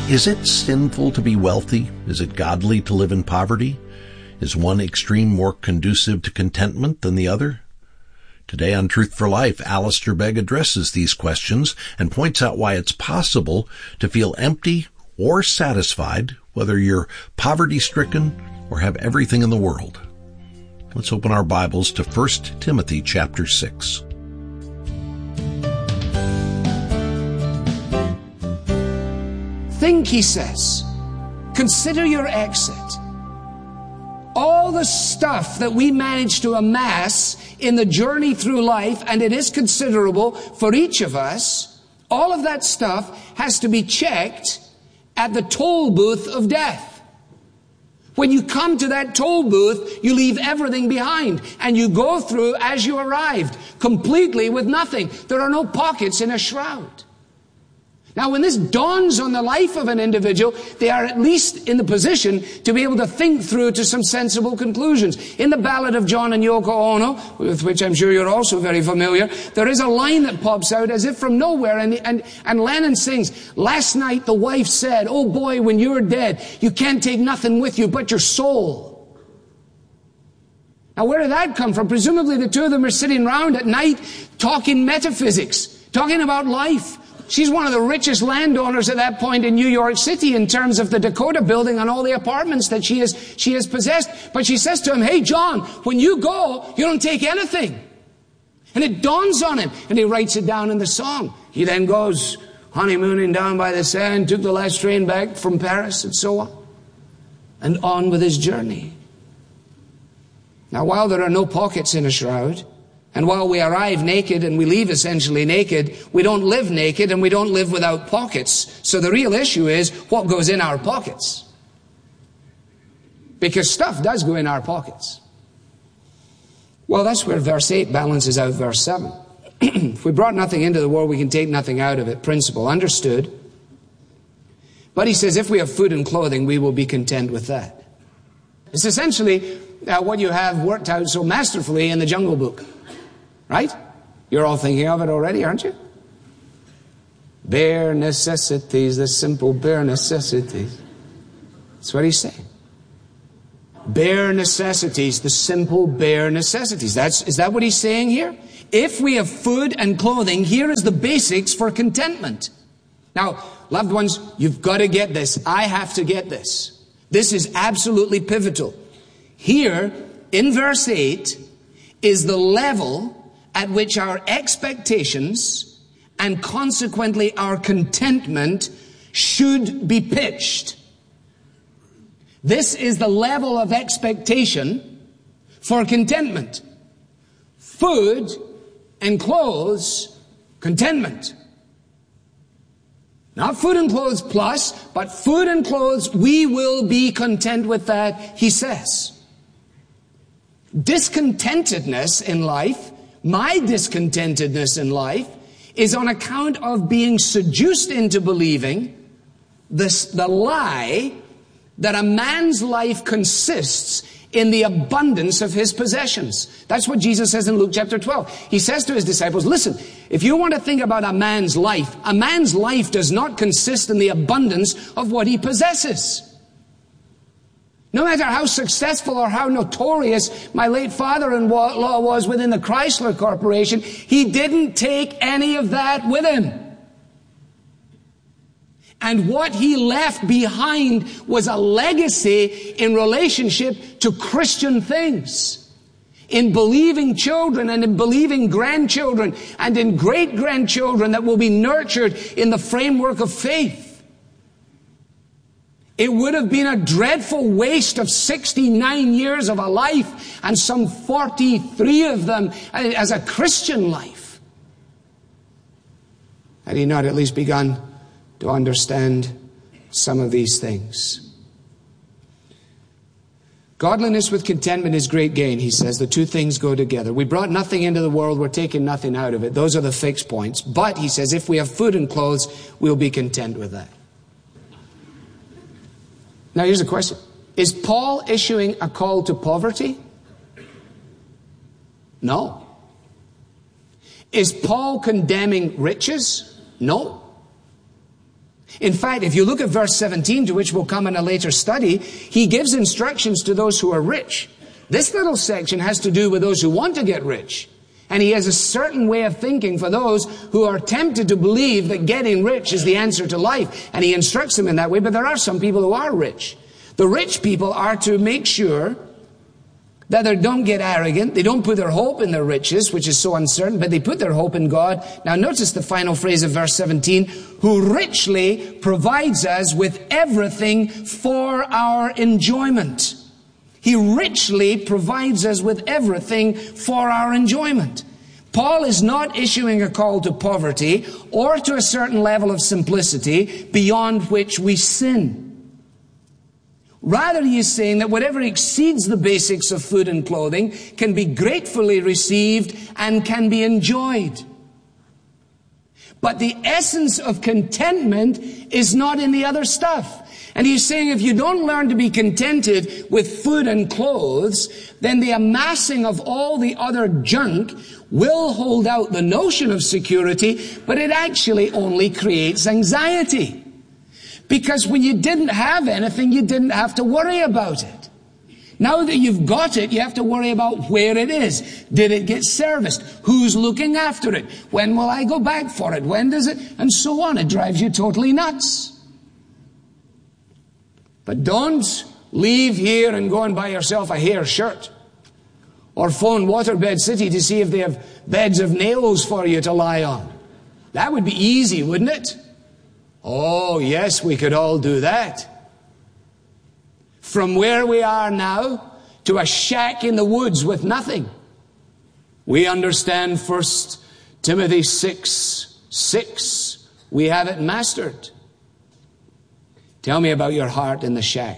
Is it sinful to be wealthy? Is it godly to live in poverty? Is one extreme more conducive to contentment than the other? Today on Truth for Life, Alistair Begg addresses these questions and points out why it's possible to feel empty or satisfied, whether you're poverty-stricken or have everything in the world. Let's open our Bibles to 1 Timothy chapter 6. Think, he says, consider your exit. All the stuff that we manage to amass in the journey through life, and it is considerable for each of us, all of that stuff has to be checked at the toll booth of death. When you come to that toll booth, you leave everything behind, and you go through as you arrived, completely with nothing. There are no pockets in a shroud. Now, when this dawns on the life of an individual, they are at least in the position to be able to think through to some sensible conclusions. In the Ballad of John and Yoko Ono, with which I'm sure you're also very familiar, there is a line that pops out as if from nowhere, and Lennon sings, "Last night the wife said, oh boy, when you're dead, you can't take nothing with you but your soul." Now, where did that come from? Presumably the two of them are sitting around at night talking metaphysics, talking about life. She's one of the richest landowners at that point in New York City in terms of the Dakota building and all the apartments that she has possessed. But she says to him, "Hey, John, when you go, you don't take anything." And it dawns on him, and he writes it down in the song. He then goes honeymooning down by the sand, took the last train back from Paris, and so on with his journey. Now, while there are no pockets in a shroud, and while we arrive naked and we leave essentially naked, we don't live naked and we don't live without pockets. So the real issue is what goes in our pockets. Because stuff does go in our pockets. Well, that's where verse 8 balances out verse 7. If we brought nothing into the world, we can take nothing out of it. Principle understood. But he says, if we have food and clothing, we will be content with that. It's essentially what you have worked out so masterfully in the Jungle Book. Right? You're all thinking of it already, aren't you? Bare necessities, the simple bare necessities. That's what he's saying. Bare necessities, the simple bare necessities. Is that what he's saying here? If we have food and clothing, here is the basics for contentment. Now, loved ones, you've got to get this. I have to get this. This is absolutely pivotal. Here, in verse 8, is the level at which our expectations and consequently our contentment should be pitched. This is the level of expectation for contentment. Food and clothes, contentment. Not food and clothes plus, but food and clothes, we will be content with that, he says. Discontentedness in life, my discontentedness in life, is on account of being seduced into believing the lie that a man's life consists in the abundance of his possessions. That's what Jesus says in Luke chapter 12. He says to his disciples, listen, if you want to think about a man's life does not consist in the abundance of what he possesses. No matter how successful or how notorious my late father-in-law was within the Chrysler Corporation, he didn't take any of that with him. And what he left behind was a legacy in relationship to Christian things, in believing children and in believing grandchildren and in great-grandchildren that will be nurtured in the framework of faith. It would have been a dreadful waste of 69 years of a life and some 43 of them as a Christian life. Had he not at least begun to understand some of these things? Godliness with contentment is great gain, he says. The two things go together. We brought nothing into the world, we're taking nothing out of it. Those are the fixed points. But, he says, if we have food and clothes, we'll be content with that. Now here's the question. Is Paul issuing a call to poverty? No. Is Paul condemning riches? No. In fact, if you look at verse 17, to which we'll come in a later study, he gives instructions to those who are rich. This little section has to do with those who want to get rich. And he has a certain way of thinking for those who are tempted to believe that getting rich is the answer to life. And he instructs them in that way, but there are some people who are rich. The rich people are to make sure that they don't get arrogant. They don't put their hope in their riches, which is so uncertain, but they put their hope in God. Now notice the final phrase of verse 17, who richly provides us with everything for our enjoyment. He richly provides us with everything for our enjoyment. Paul is not issuing a call to poverty or to a certain level of simplicity beyond which we sin. Rather, he is saying that whatever exceeds the basics of food and clothing can be gratefully received and can be enjoyed. But the essence of contentment is not in the other stuff. And he's saying if you don't learn to be contented with food and clothes, then the amassing of all the other junk will hold out the notion of security, but it actually only creates anxiety. Because when you didn't have anything, you didn't have to worry about it. Now that you've got it, you have to worry about where it is. Did it get serviced? Who's looking after it? When will I go back for it? When does it? And so on. It drives you totally nuts. But don't leave here and go and buy yourself a hair shirt. Or phone Waterbed City to see if they have beds of nails for you to lie on. That would be easy, wouldn't it? Oh, yes, we could all do that. From where we are now to a shack in the woods with nothing. We understand 1 Timothy 6:6. We have it mastered. Tell me about your heart in the shack.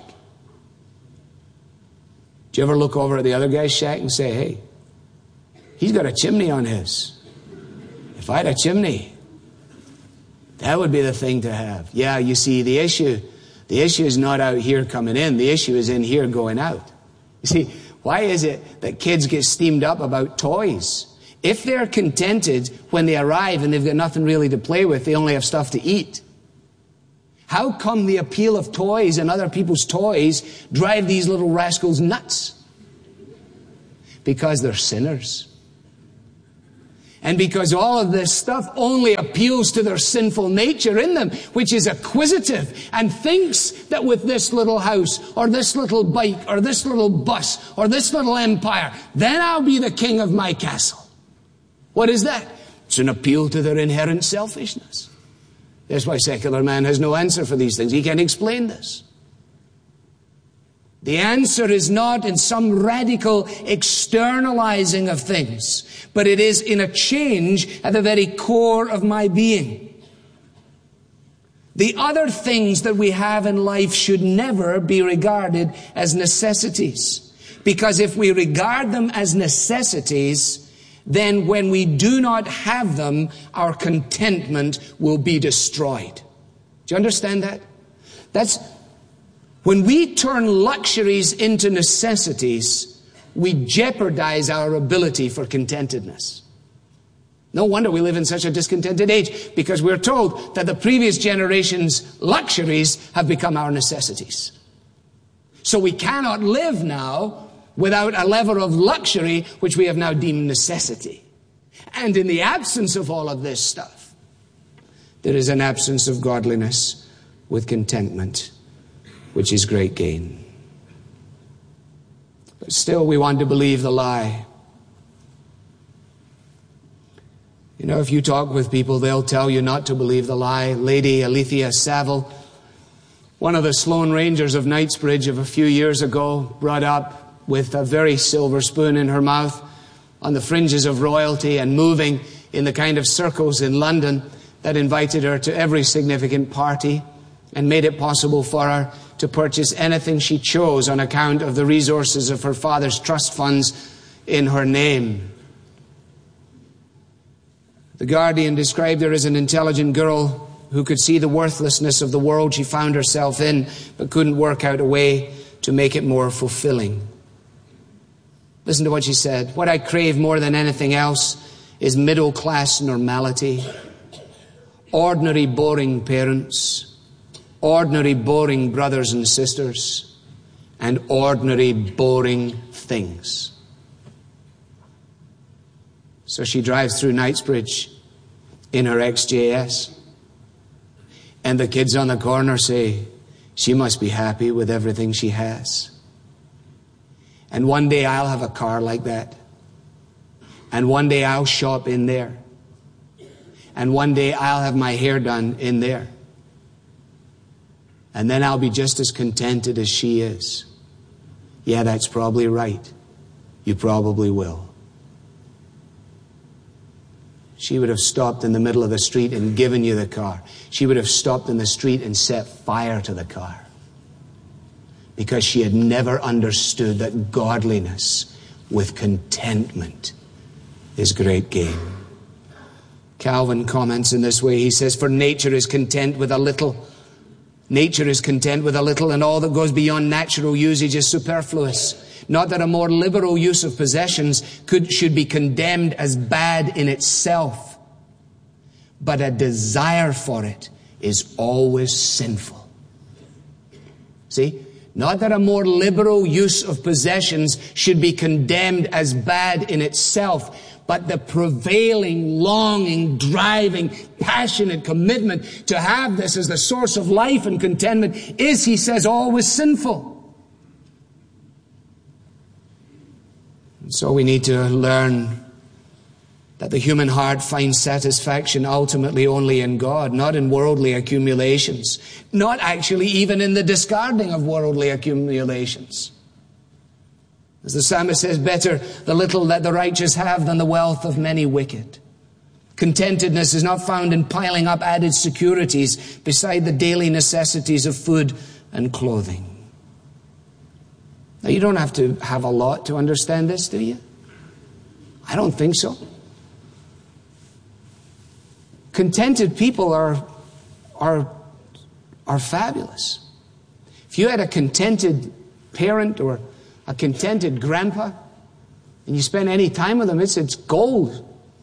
Do you ever look over at the other guy's shack and say, hey, he's got a chimney on his. If I had a chimney, that would be the thing to have. Yeah, you see, the issue is not out here coming in. The issue is in here going out. You see, why is it that kids get steamed up about toys? If they're contented when they arrive and they've got nothing really to play with, they only have stuff to eat. How come the appeal of toys and other people's toys drive these little rascals nuts? Because they're sinners. And because all of this stuff only appeals to their sinful nature in them, which is acquisitive and thinks that with this little house or this little bike or this little bus or this little empire, then I'll be the king of my castle. What is that? It's an appeal to their inherent selfishness. That's why secular man has no answer for these things. He can't explain this. The answer is not in some radical externalizing of things, but it is in a change at the very core of my being. The other things that we have in life should never be regarded as necessities. Because if we regard them as necessities, then when we do not have them, our contentment will be destroyed. Do you understand that? That's when we turn luxuries into necessities, we jeopardize our ability for contentedness. No wonder we live in such a discontented age, because we're told that the previous generation's luxuries have become our necessities. So we cannot live now without a level of luxury which we have now deemed necessity. And in the absence of all of this stuff, there is an absence of godliness with contentment, which is great gain. But still we want to believe the lie. You know, if you talk with people, they'll tell you not to believe the lie. Lady Alethea Saville, one of the Sloane Rangers of Knightsbridge of a few years ago, brought up with a very silver spoon in her mouth on the fringes of royalty and moving in the kind of circles in London that invited her to every significant party and made it possible for her to purchase anything she chose on account of the resources of her father's trust funds in her name. The Guardian described her as an intelligent girl who could see the worthlessness of the world she found herself in, but couldn't work out a way to make it more fulfilling. Listen to what she said. What I crave more than anything else is middle-class normality, ordinary boring parents, ordinary, boring brothers and sisters, and ordinary, boring things. So she drives through Knightsbridge in her XJS. And the kids on the corner say, she must be happy with everything she has. And one day I'll have a car like that. And one day I'll shop in there. And one day I'll have my hair done in there. And then I'll be just as contented as she is. Yeah, that's probably right. You probably will. She would have stopped in the middle of the street and given you the car. She would have stopped in the street and set fire to the car. Because she had never understood that godliness with contentment is great gain. Calvin comments in this way. He says, for nature is content with a little. Nature is content with a little, and all that goes beyond natural usage is superfluous. Not that a more liberal use of possessions should be condemned as bad in itself, but a desire for it is always sinful. See? Not that a more liberal use of possessions should be condemned as bad in itself, but the prevailing, longing, driving, passionate commitment to have this as the source of life and contentment is, he says, always sinful. And so we need to learn that the human heart finds satisfaction ultimately only in God, not in worldly accumulations, not actually even in the discarding of worldly accumulations. As the psalmist says, better the little that the righteous have than the wealth of many wicked. Contentedness is not found in piling up added securities beside the daily necessities of food and clothing. Now, you don't have to have a lot to understand this, do you? I don't think so. Contented people are fabulous. If you had a contented parent or a contented grandpa, and you spend any time with them, it's gold.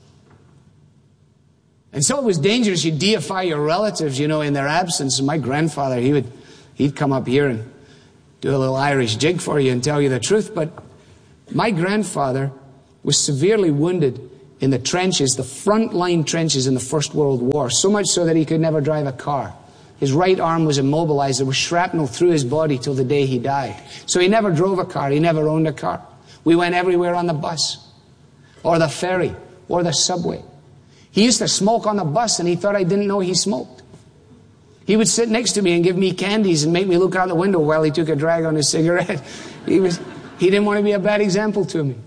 And so it was dangerous. You deify your relatives, in their absence. And my grandfather, he'd come up here and do a little Irish jig for you and tell you the truth. But my grandfather was severely wounded in the trenches, the front-line trenches in the First World War, so much so that he could never drive a car. His right arm was immobilized. There was shrapnel through his body till the day he died. So he never drove a car. He never owned a car. We went everywhere on the bus or the ferry or the subway. He used to smoke on the bus, and he thought I didn't know he smoked. He would sit next to me and give me candies and make me look out the window while he took a drag on his cigarette. He didn't want to be a bad example to me.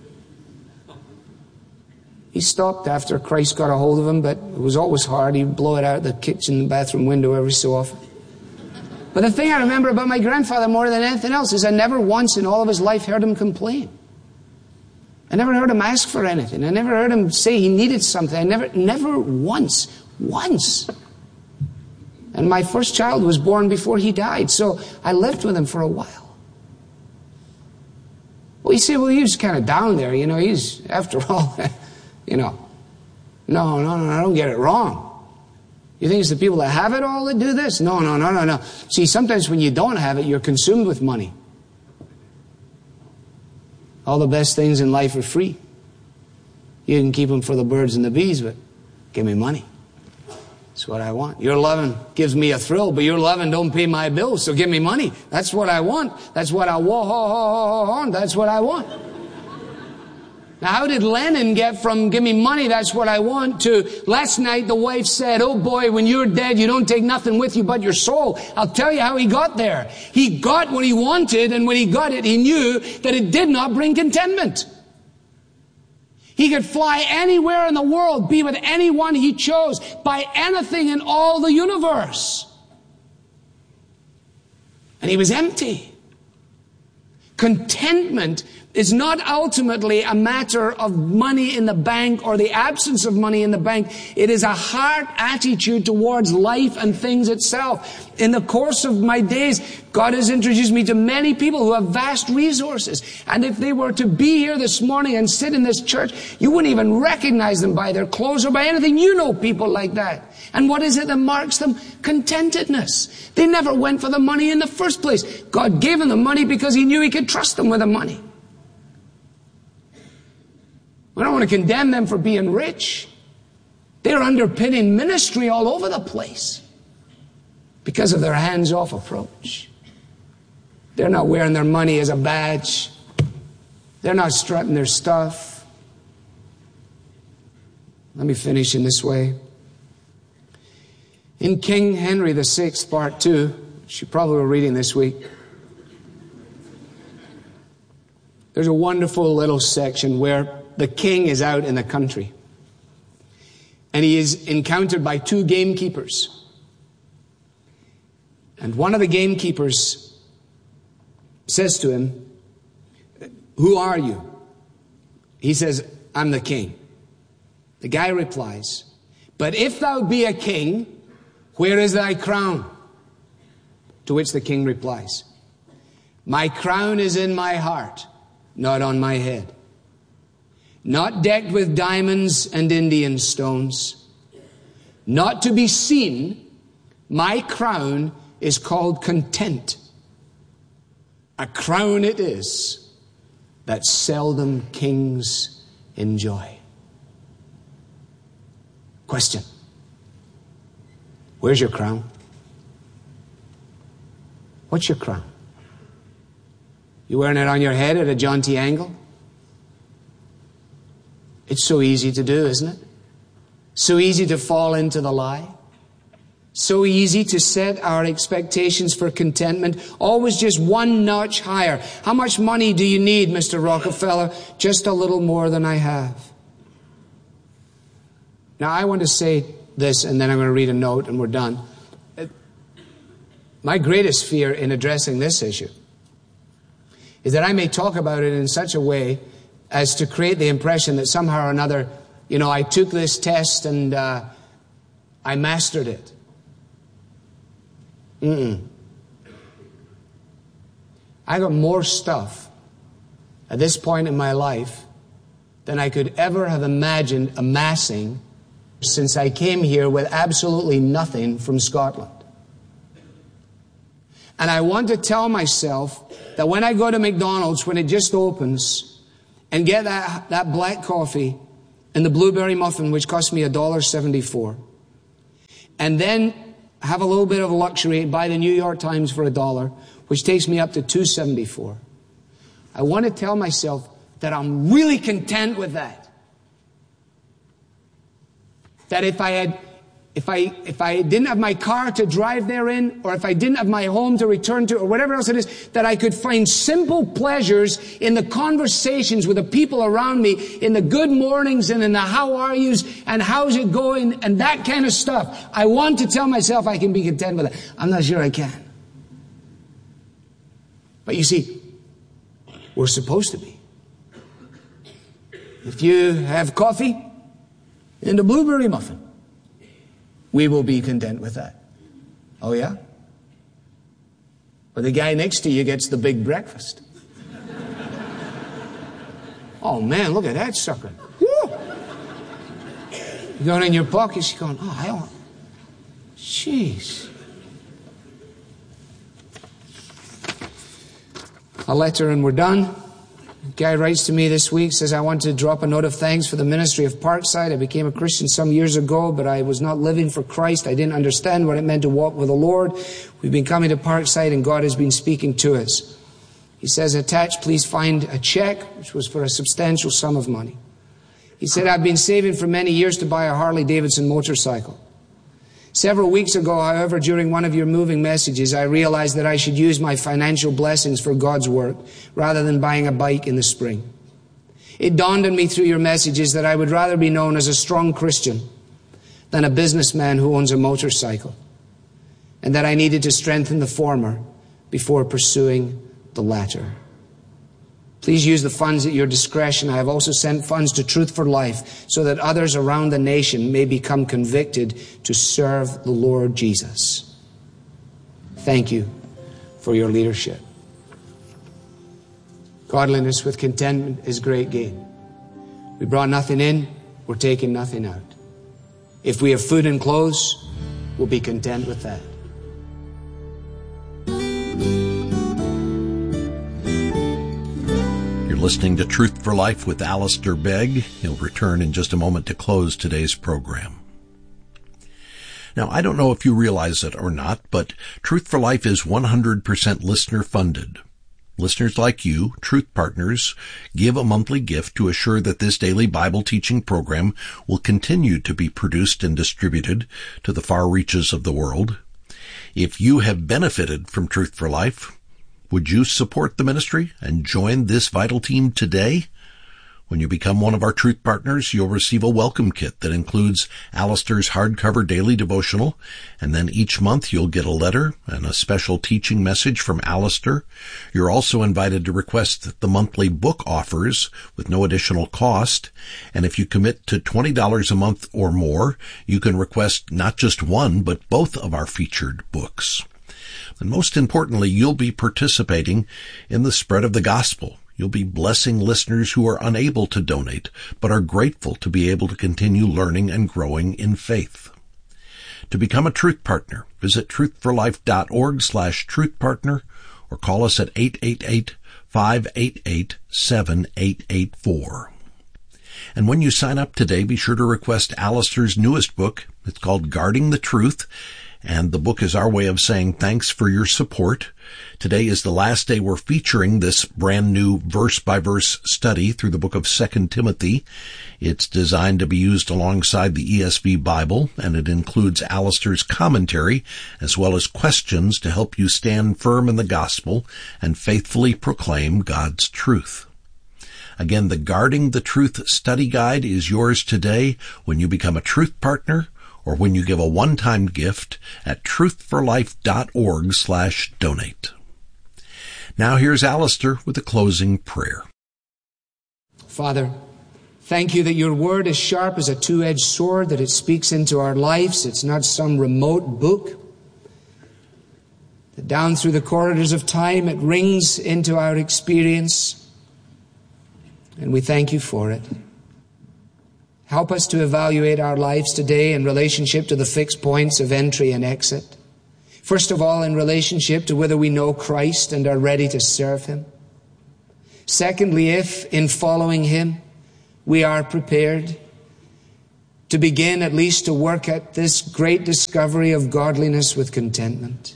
He stopped after Christ got a hold of him, but it was always hard. He'd blow it out the kitchen, bathroom window every so often. But the thing I remember about my grandfather more than anything else is I never once in all of his life heard him complain. I never heard him ask for anything. I never heard him say he needed something. I never once. And my first child was born before he died, so I lived with him for a while. Well, you say, he was kind of down there, he's, after all, No, don't get it wrong. You think it's the people that have it all that do this? No. See, sometimes when you don't have it, you're consumed with money. All the best things in life are free. You can keep them for the birds and the bees, but give me money. That's what I want. Your loving gives me a thrill, but your loving don't pay my bills, so give me money. That's what I want. That's what I want. That's what I want. Now, how did Lennon get from give me money, that's what I want, to last night the wife said, oh boy, when you're dead, you don't take nothing with you but your soul. I'll tell you how he got there. He got what he wanted, and when he got it, he knew that it did not bring contentment. He could fly anywhere in the world, be with anyone he chose, buy anything in all the universe. And he was empty. Contentment is not ultimately a matter of money in the bank or the absence of money in the bank. It is a heart attitude towards life and things itself. In the course of my days, God has introduced me to many people who have vast resources. And if they were to be here this morning and sit in this church, you wouldn't even recognize them by their clothes or by anything. You know people like that. And what is it that marks them? Contentedness. They never went for the money in the first place. God gave them the money because He knew He could trust them with the money. I don't want to condemn them for being rich. They're underpinning ministry all over the place because of their hands-off approach. They're not wearing their money as a badge. They're not strutting their stuff. Let me finish in this way. In King Henry VI, Part 2, which you probably were reading this week, there's a wonderful little section where the king is out in the country. And he is encountered by two gamekeepers. And one of the gamekeepers says to him, "Who are you?" He says, "I'm the king." The guy replies, "But if thou be a king, where is thy crown?" To which the king replies, "My crown is in my heart, not on my head. Not decked with diamonds and Indian stones. Not to be seen, my crown is called content. A crown it is that seldom kings enjoy." Question. Where's your crown? What's your crown? You wearing it on your head at a jaunty angle? It's so easy to do, isn't it? So easy to fall into the lie. So easy to set our expectations for contentment always just one notch higher. How much money do you need, Mr. Rockefeller? Just a little more than I have. Now, I want to say this, and then I'm going to read a note, and we're done. My greatest fear in addressing this issue is that I may talk about it in such a way as to create the impression that somehow or another, I took this test and I mastered it. I got more stuff at this point in my life than I could ever have imagined amassing since I came here with absolutely nothing from Scotland. And I want to tell myself that when I go to McDonald's, when it just opens, and get that black coffee and the blueberry muffin, which cost me $1.74, and then have a little bit of a luxury and buy the New York Times for $1, which takes me up to $2.74. I want to tell myself that I'm really content with that. That if I didn't have my car to drive there in, or if I didn't have my home to return to, or whatever else it is, that I could find simple pleasures in the conversations with the people around me, in the good mornings and in the how are yous and how's it going and that kind of stuff. I want to tell myself I can be content with it. I'm not sure I can. But you see, we're supposed to be. If you have coffee and a blueberry muffin, we will be content with that. Oh, yeah? But the guy next to you gets the big breakfast. Oh, man, look at that sucker. Woo! You got it in your pockets, you're going, oh, I don't. Jeez. A letter and we're done. A guy writes to me this week, says, I want to drop a note of thanks for the ministry of Parkside. I became a Christian some years ago, but I was not living for Christ. I didn't understand what it meant to walk with the Lord. We've been coming to Parkside and God has been speaking to us. He says, attached, please find a check, which was for a substantial sum of money. He said, I've been saving for many years to buy a Harley-Davidson motorcycle. Several weeks ago, however, during one of your moving messages, I realized that I should use my financial blessings for God's work rather than buying a bike in the spring. It dawned on me through your messages that I would rather be known as a strong Christian than a businessman who owns a motorcycle, and that I needed to strengthen the former before pursuing the latter. Please use the funds at your discretion. I have also sent funds to Truth for Life so that others around the nation may become convicted to serve the Lord Jesus. Thank you for your leadership. Godliness with contentment is great gain. We brought nothing in, we're taking nothing out. If we have food and clothes, we'll be content with that. You're listening to Truth for Life with Alistair Begg. He'll return in just a moment to close today's program. Now, I don't know if you realize it or not, but Truth for Life is 100% listener funded. Listeners like you, Truth Partners, give a monthly gift to assure that this daily Bible teaching program will continue to be produced and distributed to the far reaches of the world. If you have benefited from Truth for Life, would you support the ministry and join this vital team today? When you become one of our Truth Partners, you'll receive a welcome kit that includes Alistair's hardcover daily devotional, and then each month you'll get a letter and a special teaching message from Alistair. You're also invited to request the monthly book offers with no additional cost, and if you commit to $20 a month or more, you can request not just one, but both of our featured books. And most importantly, you'll be participating in the spread of the gospel. You'll be blessing listeners who are unable to donate, but are grateful to be able to continue learning and growing in faith. To become a Truth Partner, visit truthforlife.org/truthpartner or call us at 888-588-7884. And when you sign up today, be sure to request Alistair's newest book. It's called Guarding the Truth, and the book is our way of saying thanks for your support. Today is the last day we're featuring this brand new verse-by-verse study through the book of 2 Timothy. It's designed to be used alongside the ESV Bible, and it includes Alistair's commentary as well as questions to help you stand firm in the gospel and faithfully proclaim God's truth. Again, the Guarding the Truth study guide is yours today when you become a Truth Partner or when you give a one-time gift at truthforlife.org/donate. Now here's Alistair with a closing prayer. Father, thank you that your word is sharp as a two-edged sword, that it speaks into our lives. It's not some remote book. That down through the corridors of time, it rings into our experience. And we thank you for it. Help us to evaluate our lives today in relationship to the fixed points of entry and exit. First of all, in relationship to whether we know Christ and are ready to serve Him. Secondly, if in following Him we are prepared to begin at least to work at this great discovery of godliness with contentment.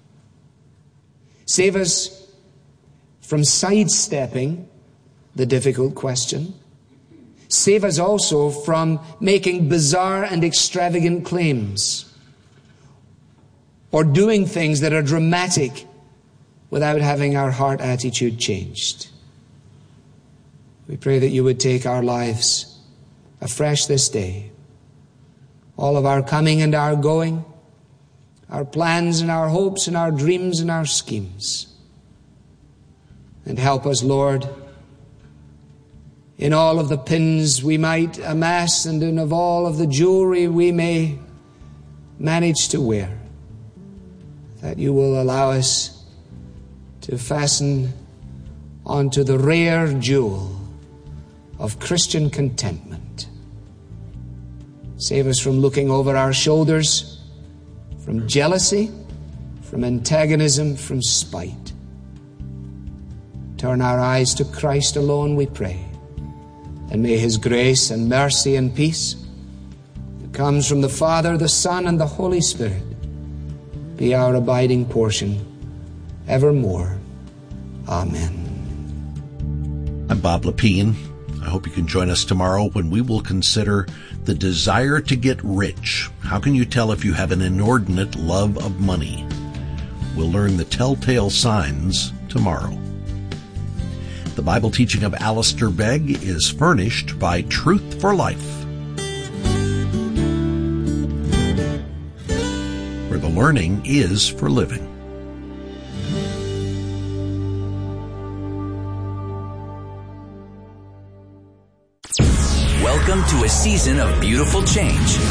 Save us from sidestepping the difficult question. Save us also from making bizarre and extravagant claims or doing things that are dramatic without having our heart attitude changed. We pray that you would take our lives afresh this day. All of our coming and our going, our plans and our hopes and our dreams and our schemes. And help us, Lord, in all of the pins we might amass and in of all of the jewelry we may manage to wear, that you will allow us to fasten onto the rare jewel of Christian contentment. Save us from looking over our shoulders, from jealousy, from antagonism, from spite. Turn our eyes to Christ alone, we pray. And may His grace and mercy and peace that comes from the Father, the Son, and the Holy Spirit be our abiding portion evermore. Amen. I'm Bob Lepine. I hope you can join us tomorrow when we will consider the desire to get rich. How can you tell if you have an inordinate love of money? We'll learn the telltale signs tomorrow. The Bible teaching of Alistair Begg is furnished by Truth for Life, where the learning is for living. Welcome to a season of beautiful change.